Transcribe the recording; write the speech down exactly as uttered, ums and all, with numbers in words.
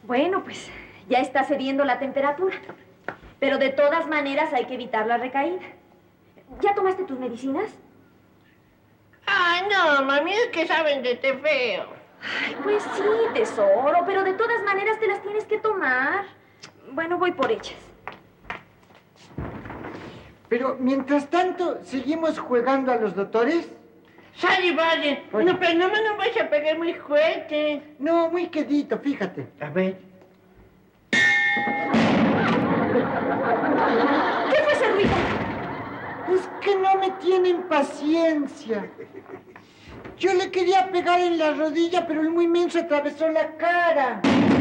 Bueno, pues ya está cediendo la temperatura. Pero de todas maneras hay que evitar la recaída. ¿Ya tomaste tus medicinas? Ah, no, mami, es que saben de té feo. Ay, pues sí, tesoro, pero de todas maneras te las tienes que tomar. Bueno, voy por ellas. Pero mientras tanto, ¿seguimos jugando a los doctores? Sale, vale. No, pero no me lo vas a pegar muy fuerte. No, muy quedito, fíjate. A ver. ¿Qué fue ese ruido? Es que no me tienen paciencia. Yo le quería pegar en la rodilla, pero el muy menso atravesó la cara.